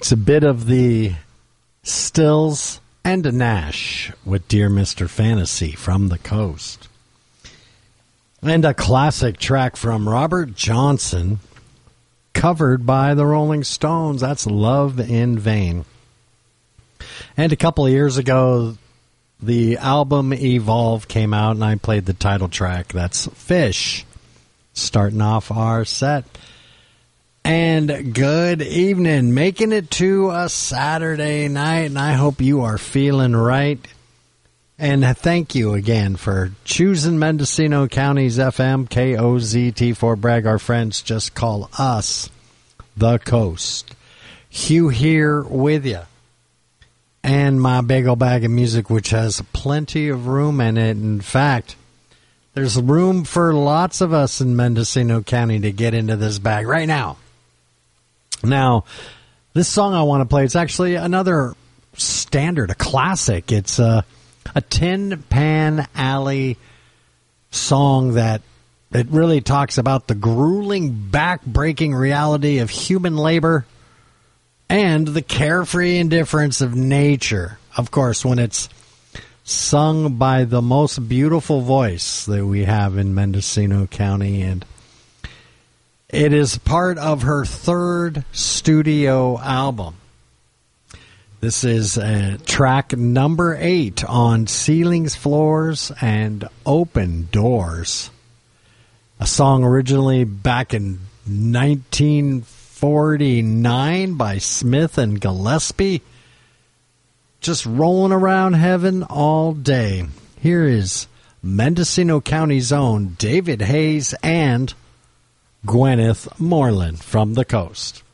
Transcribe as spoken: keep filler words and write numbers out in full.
It's a bit of the Stills and a Nash with Dear Mister Fantasy from the Coast. And a classic track from Robert Johnson, covered by the Rolling Stones. That's Love in Vain. And a couple of years ago, the album Evolve came out, and I played the title track. That's Fish, starting off our set. And good evening, making it to a Saturday night, and I hope you are feeling right. And thank you again for choosing Mendocino County's F M, K O Z T for Bragg. Our friends just call us The Coast. Hugh here with you. And my big old bag of music, which has plenty of room in it. In fact, there's room for lots of us in Mendocino County to get into this bag right now. Now, this song I want to play, it's actually another standard, a classic. It's a, a Tin Pan Alley song that it really talks about the grueling, back-breaking reality of human labor and the carefree indifference of nature. Of course, when it's sung by the most beautiful voice that we have in Mendocino County, and it is part of her third studio album. This is uh, track number eight on Ceilings, Floors, and Open Doors. A song originally back in nineteen forty-nine by Smith and Gillespie. Just rolling around heaven all day. Here is Mendocino County's own David Hayes and Gwyneth Moreland from the Coast.